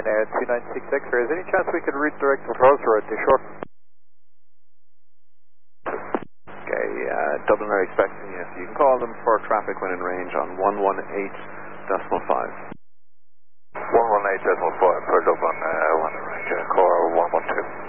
Ryanair 2966, is there any chance we could redirect the approach road to short? Okay, Dublin are expecting you. You can call them for traffic when in range on 118.5. 118.5 for Dublin, 1 range, core 112.